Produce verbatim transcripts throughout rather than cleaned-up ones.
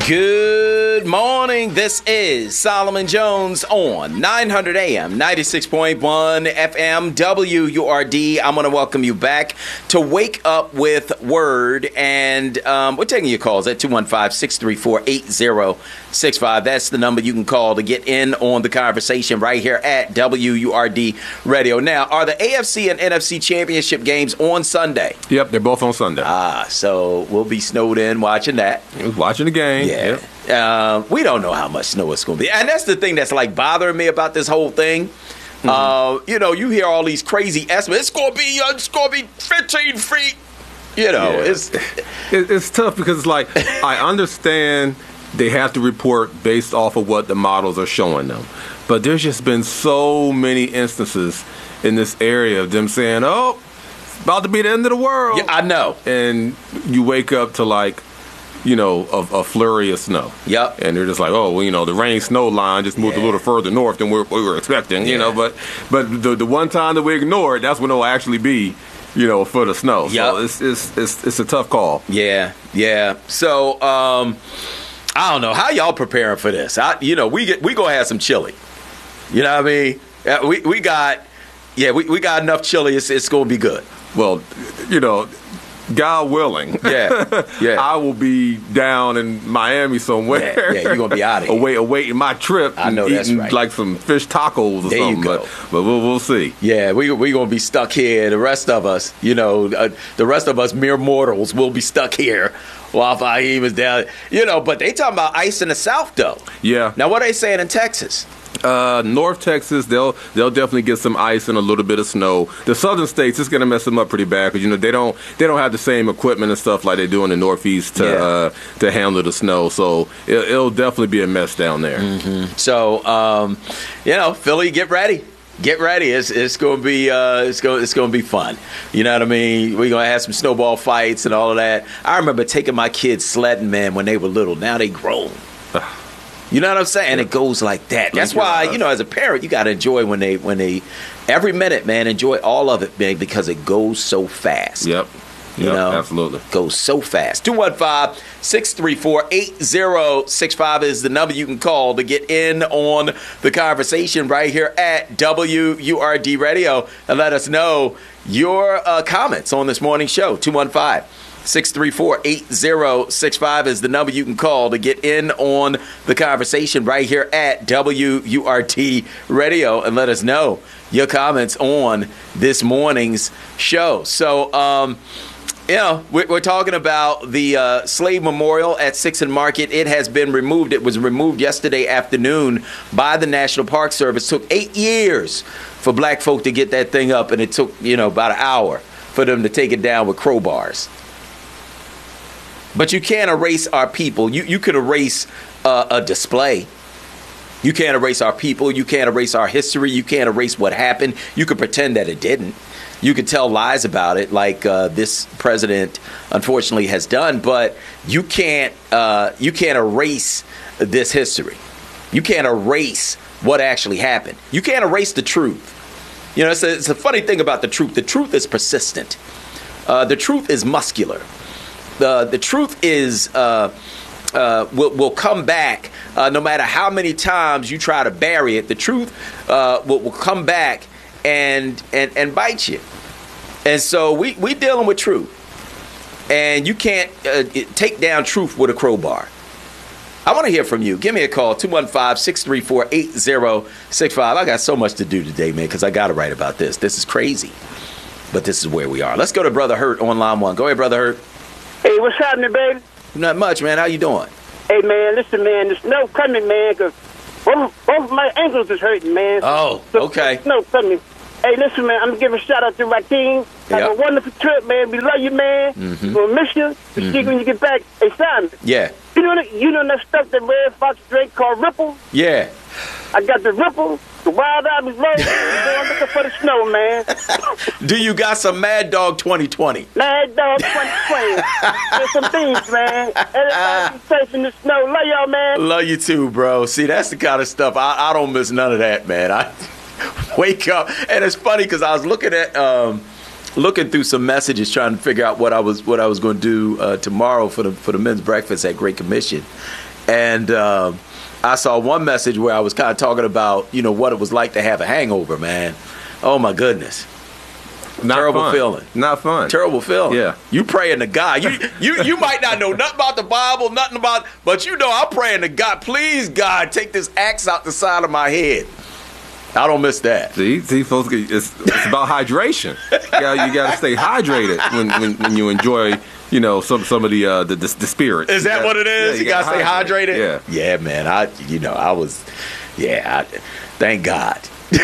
Good morning. This is Solomon Jones on nine hundred A M, ninety-six point one F M, W U R D. I'm going to welcome you back to Wake Up with Word. And um, we're taking your calls at two one five, six three four, eight zero six five. That's the number you can call to get in on the conversation right here at W U R D Radio. Now, are the A F C and N F C championship games on Sunday? Yep, they're both on Sunday. Ah, so we'll be snowed in watching that. Watching the game. Yeah. Yep. Uh, we don't know how much snow it's going to be. And that's the thing that's like bothering me about this whole thing. Mm-hmm. Uh, you know, you hear all these crazy estimates. It's going to be, uh, it's going to be fifteen feet. You know, yeah. it's it, it's tough because it's like, I understand they have to report based off of what the models are showing them. But there's just been so many instances in this area of them saying, oh, it's about to be the end of the world. Yeah, I know. And you wake up to like, you know, a, a flurry of snow. Yep. And they're just like, oh, well, you know, the rain-snow line just moved yeah. a little further north than we were expecting, yeah. you know. But but the the one time that we ignored, that's when it'll actually be, you know, a foot of snow. Yep. So it's, it's, it's, it's a tough call. Yeah, yeah. So, um, I don't know. How y'all preparing for this? I, you know, we get we going to have some chili. You know what I mean? Uh, we, we got, yeah, we, we got enough chili. It's, it's going to be good. Well, you know, God willing, yeah, yeah. I will be down in Miami somewhere. Yeah, yeah you're gonna be out of here. Away, awaiting my trip. I know and that's eating right. Like some fish tacos or there something. You go. But, but we'll we'll see. Yeah, we we gonna be stuck here. The rest of us, you know, uh, the rest of us mere mortals will be stuck here while Fahim was down. You know, but they talking about ice in the South though. Yeah. Now what are they saying in Texas? Uh, North Texas, they'll they'll definitely get some ice and a little bit of snow. The southern states, it's going to mess them up pretty bad because you know they don't they don't have the same equipment and stuff like they do in the Northeast to yeah. uh, to handle the snow. So it, it'll definitely be a mess down there. Mm-hmm. So um, you know, Philly, get ready. Get ready. It's it's going to be uh, it's going it's going to be fun. You know what I mean? We're going to have some snowball fights and all of that. I remember taking my kids sledding, man, when they were little. Now they grown. You know what I'm saying? And it goes like that. That's why, you know, as a parent, you got to enjoy when they, when they, every minute, man, enjoy all of it, man, because it goes so fast. Yep. You yep, know, absolutely. Goes so fast. two one five, six three four, eight zero six five is the number you can call to get in on the conversation right here at W U R D Radio and let us know your uh, comments on this morning's show. two one five, six three four, eight zero six five is the number you can call to get in on the conversation right here at W U R T Radio and let us know your comments on this morning's show. So, um, you know, we're, we're talking about the uh, Slave Memorial at Sixth and Market. It has been removed. It was removed yesterday afternoon by the National Park Service. It took eight years for black folk to get that thing up, and it took, you know, about an hour for them to take it down with crowbars. But you can't erase our people. You you could erase uh, a display. You can't erase our people. You can't erase our history. You can't erase what happened. You could pretend that it didn't. You could tell lies about it like uh, this president unfortunately has done. But you can't uh, you can't erase this history. You can't erase what actually happened. You can't erase the truth. You know, it's a, it's a funny thing about the truth. The truth is persistent. Uh, the truth is muscular. The the truth is uh, uh, will will come back uh, no matter how many times you try to bury it. The truth uh, will, will come back and and and bite you. And so we we dealing with truth, and you can't uh, take down truth with a crowbar. I want to hear from you. Give me a call, two one five, six three four, eight zero six five. I got so much to do today, man, because I got to write about this. This is crazy, but this is where we are. Let's go to Brother Hurt on line one. Go ahead, Brother Hurt. Hey, what's happening, baby? Not much, man. How you doing? Hey, man, listen, man, the snow coming, man, because both, both of my ankles is hurting, man. Oh, so, okay. Snow coming. Hey, listen, man, I'm going to give a shout-out to Raheem. Have Yep. a wonderful trip, man. We love you, man. Mm-hmm. We'll miss you. We'll see you when you get back. Hey, Simon. Yeah. You know that, you know that stuff that Red Fox drink called Ripple? Yeah. I got the Ripple, the Wild Irish Rose. I'm looking for the snow, man. Do you got some Mad Dog twenty twenty? Mad Dog twenty twenty. There's some things, man. Everybody be safe in the snow. Love y'all, man. Love you too, bro. See, that's the kind of stuff. I, I don't miss none of that, man. I wake up. And it's funny because I was looking at... Um, looking through some messages trying to figure out what I was what I was going to do uh, tomorrow for the for the men's breakfast at Great Commission. and um, I saw one message where I was kind of talking about, you know, what it was like to have a hangover, man. Oh, my goodness. Not Terrible fun. feeling. Not fun. Terrible feeling. Yeah. You praying to God. You you you might not know nothing about the Bible, nothing about, but you know I'm praying to God. Please, God, take this axe out the side of my head. I don't miss that. See, see, folks, it's, it's about hydration. Yeah, you got to stay hydrated when, when when you enjoy, you know, some some of the uh, the, the, the spirits. Is that gotta, what it is? Yeah, you, you gotta, gotta stay hydrated. hydrated? Yeah. Yeah, man. I you know I was, yeah. I, thank God.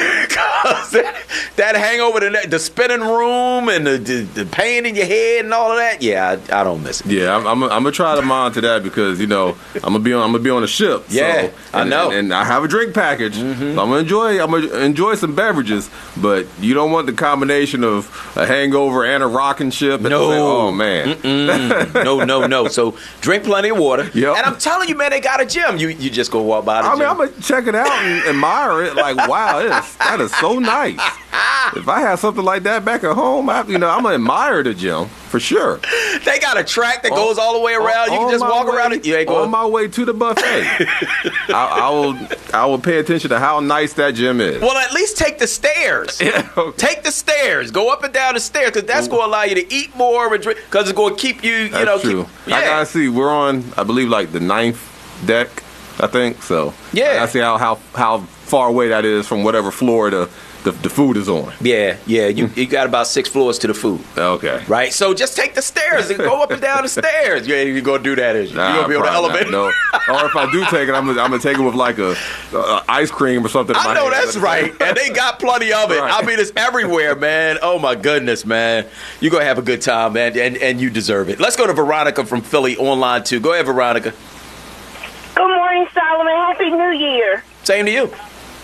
Cause that, that hangover, the, the spinning room, and the, the the pain in your head, and all of that. Yeah, I, I don't miss it. Yeah, I'm, I'm, I'm gonna try to monitor that because you know I'm gonna be on I'm gonna be on a ship. Yeah, so, I and, know. and, and I have a drink package. Mm-hmm. So I'm gonna enjoy I'm gonna enjoy some beverages, but you don't want the combination of a hangover and a rocking ship. No, oh man, no, no, no. So drink plenty of water. Yep. And I'm telling you, man, they got a gym. You you just go walk by the I gym. mean, I'm gonna check it out and admire it. Like, wow, it is, that is so nice. If I had something like that back at home, I, you know, I'm gonna admire the gym for sure. They got a track that goes all the way around. On, you can just walk way, around it. You ain't going. On my way to the buffet, I, I will. I will pay attention to how nice that gym is. Well, at least take the stairs. Yeah, okay. Take the stairs. Go up and down the stairs because that's going to allow you to eat more and drink. Because it's going to keep you. You That's know. true. Keep, yeah. I gotta see. We're on, I believe, like the ninth deck. I think so. Yeah. I gotta see how how how far away that is from whatever floor the the, the food is on. Yeah, yeah. You you got about six floors to the food. Okay. Right. So just take the stairs and go up and down the stairs. You ain't gonna do that, is you? Nah, you gonna be on the probably elevator? not, no. Or if I do take it, I'm gonna, I'm gonna take it with like a, a ice cream or something. in I my know hand. that's right, and they got plenty of it. Right. I mean, it's everywhere, man. Oh my goodness, man, you're gonna have a good time, man, and and you deserve it. Let's go to Veronica from Philly online too. Go ahead, Veronica. Good morning, Solomon. Happy New Year. Same to you.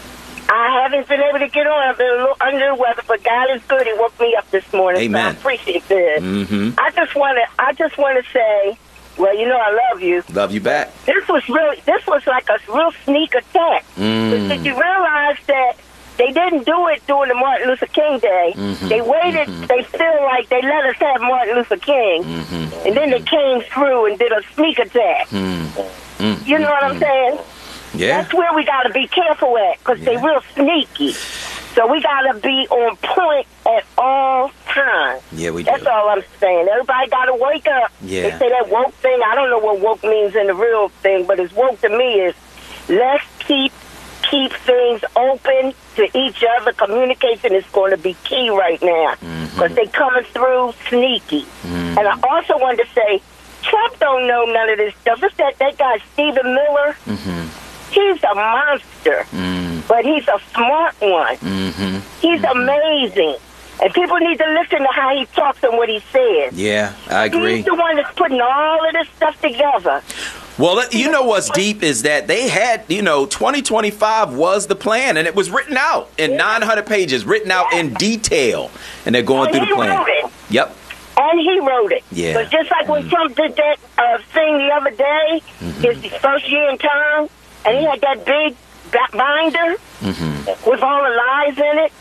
I haven't been able to get on. I've been a little under the weather, but God is good. He woke me up this morning. Amen. So I appreciate that. Mm-hmm. I just want to. I just want to say, well, you know, I love you. Love you back. This was really. This was like a real sneak attack. Mm. But did you realize that they didn't do it during the Martin Luther King Day? Mm-hmm. They waited. Mm-hmm. They feel like they let us have Martin Luther King, Mm-hmm. and then they came through and did a sneak attack. Mm-hmm. You know what I'm saying? Yeah. That's where we got to be careful at, because Yeah. they real sneaky. So we got to be on point at all times. Yeah, we do. That's all I'm saying. Everybody got to wake up. Yeah. They say that woke thing. I don't know what woke means in the real thing, but it's woke to me is let's keep keep things open to each other. Communication is going to be key right now, because Mm-hmm. they coming through sneaky. Mm-hmm. And I also wanted to say, Trump don't know none of this stuff. Look at that guy, Stephen Miller. Mm-hmm. He's a monster, Mm-hmm. but he's a smart one. Mm-hmm. He's amazing. And people need to listen to how he talks and what he says. Yeah, I agree. He's the one that's putting all of this stuff together. Well, you know what's deep is that they had, you know, twenty twenty-five was the plan, and it was written out in Yeah. nine hundred pages, written out in detail, and they're going And through he the plan. wrote it. Yep. And he wrote it. Yeah. But just like when Trump did that uh, thing the other day, his first year in term, and he had that big ba- binder with all the lies in it.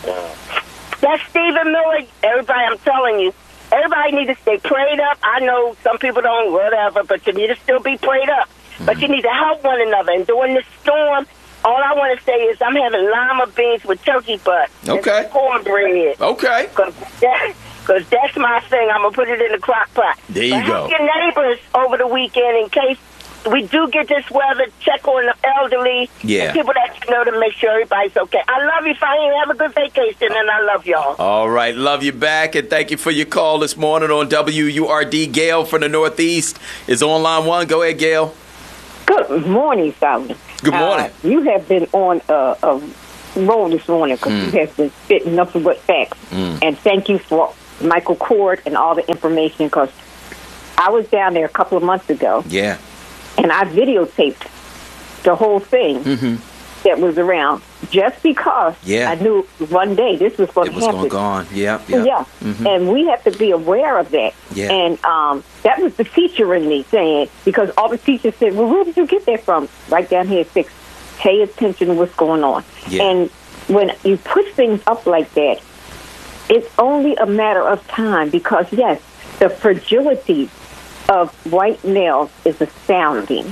That's Stephen Miller. Everybody, I'm telling you, everybody needs to stay prayed up. I know some people don't, whatever, but you need to still be prayed up. But you need to help one another. And during this storm, all I want to say is I'm having lima beans with turkey butt. Okay. And cornbread. Okay. Because that, cause that's my thing. I'm going to put it in the crock pot. There you but go. Help your neighbors over the weekend in case we do get this weather. Check on the elderly. Yeah. And people that you know to make sure everybody's okay. I love you, Fahim. Have a good vacation, and I love y'all. All right. Love you back, and thank you for your call this morning on W U R D. Gail from the Northeast is on line one. Go ahead, Gail. Good morning, Solomon. Good morning. Uh, you have been on a, a roll this morning because Mm. you have been spitting nothing but facts. Mm. And thank you for Michael Cord and all the information, because I was down there a couple of months ago, Yeah. and I videotaped the whole thing Mm-hmm. that was around just because Yeah. I knew one day this was going It to was happen. going on. Yeah. Yeah. Yeah, Mhm. and we have to be aware of that. Yeah. And um, that was the teacher in me saying, because all the teachers said, well, where did you get that from? Right down here at six. Pay attention to what's going on. Yeah. And when you push things up like that, it's only a matter of time, because, yes, the fragility of white males is astounding.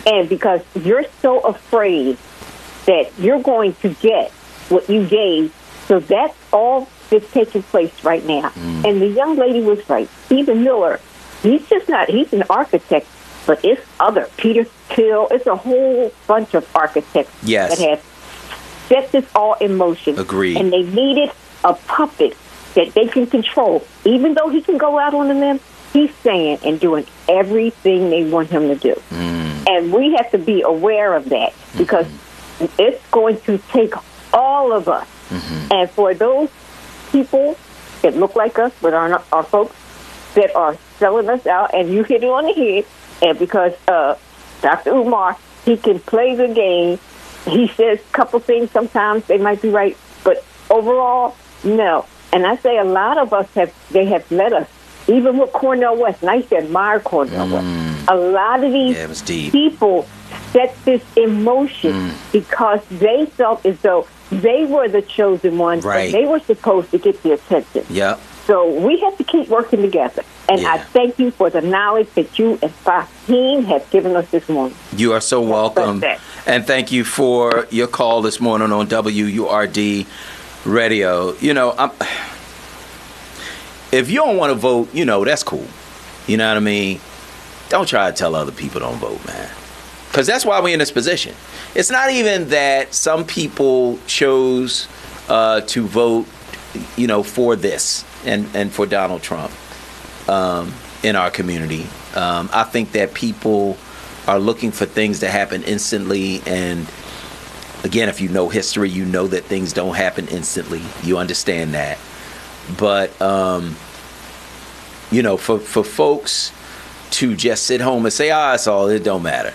And because you're so afraid that you're going to get what you gave, so that's all that's taking place right now. Mm. And the young lady was right. Stephen Miller, he's just not, he's an architect, but it's other. Peter Thiel, it's a whole bunch of architects yes. that have set this all in motion. Agreed. And they needed a puppet that they can control. Even though he can go out on a limb, he's saying and doing everything they want him to do. Mm. And we have to be aware of that because mm-hmm. it's going to take all of us. Mm-hmm. And for those people that look like us, but are not, are folks that are selling us out, and you hit it on the head, and because uh, Doctor Umar, he can play the game. He says a couple things. Sometimes they might be right, but overall, no. And I say a lot of us have, they have led us, even with Cornel West, and I used to admire Cornel mm. West. A lot of these yeah, people set this in motion mm. because they felt as though they were the chosen ones, right. and they were supposed to get the attention. Yep. So we have to keep working together. And yeah. I thank you for the knowledge that you and Fahim have given us this morning. You are so welcome. And thank you for your call this morning on W U R D Radio. You know, I'm, if you don't want to vote, you know, that's cool. You know what I mean? Don't try to tell other people don't vote, man. Because that's why we're in this position. It's not even that some people chose uh, to vote, you know, for this and, and for Donald Trump um, in our community. Um, I think that people are looking for things to happen instantly. And again, if you know history, you know that things don't happen instantly. You understand that. But, um, you know, for, for folks to just sit home and say, ah, oh, it's all, it don't matter.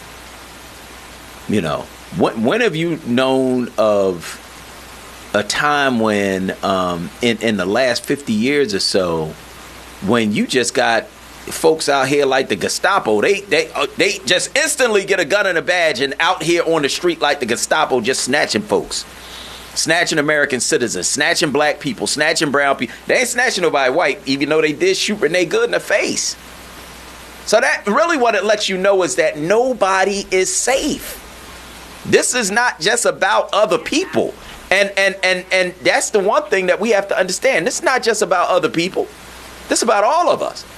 You know, when, when have you known of a time when, um, in, in the last fifty years or so, when you just got folks out here like the Gestapo, they they uh, they just instantly get a gun and a badge and out here on the street like the Gestapo, just snatching folks, snatching American citizens, snatching black people, snatching brown people. They ain't snatching nobody white, even though they did shoot Renee Good in the face. So that really what it lets you know is that nobody is safe. This is not just about other people. And and and and that's the one thing that we have to understand. This is not just about other people. This is about all of us.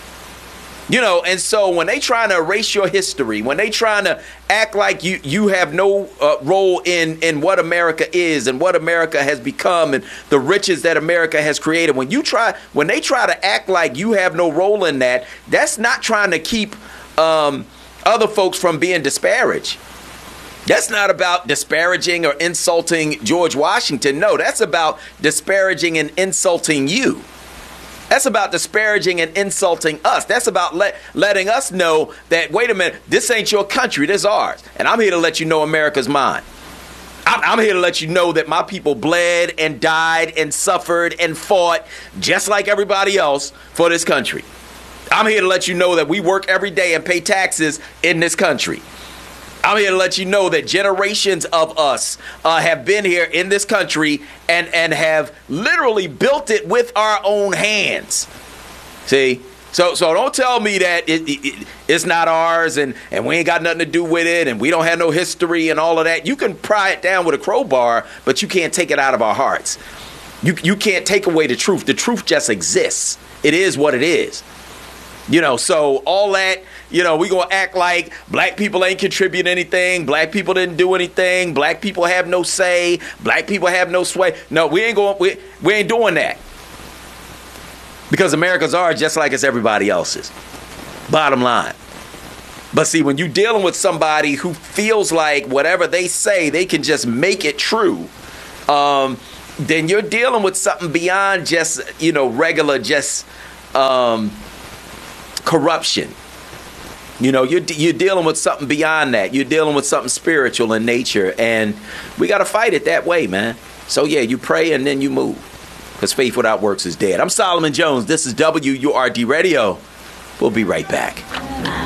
You know, and so when they trying to erase your history, when they trying to act like you you have no uh, role in in what America is and what America has become and the riches that America has created, when you try when they try to act like you have no role in that, that's not trying to keep um, other folks from being disparaged. That's not about disparaging or insulting George Washington. No, that's about disparaging and insulting you. That's about disparaging and insulting us. That's about let, letting us know that, wait a minute, this ain't your country, this is ours. And I'm here to let you know America's mine. I'm, I'm here to let you know that my people bled and died and suffered and fought just like everybody else for this country. I'm here to let you know that we work every day and pay taxes in this country. I'm here to let you know that generations of us uh, have been here in this country and, and have literally built it with our own hands. See? So so don't tell me that it, it, it's not ours and, and we ain't got nothing to do with it and we don't have no history and all of that. You can pry it down with a crowbar, but you can't take it out of our hearts. You, you can't take away the truth. The truth just exists. It is what it is. You know, so all that, you know, we gonna act like black people ain't contribute anything, black people didn't do anything, black people have no say, black people have no sway. No, we ain't going, we, we ain't doing that. Because America's ours just like it's everybody else's. Bottom line. But see, when you're dealing with somebody who feels like whatever they say, they can just make it true, um, then you're dealing with something beyond just, you know, regular, just, um, corruption. You know, you're, you're dealing with something beyond that. You're dealing with something spiritual in nature. And we got to fight it that way, man. So, yeah, you pray and then you move. Because faith without works is dead. I'm Solomon Jones. This is W U R D Radio. We'll be right back.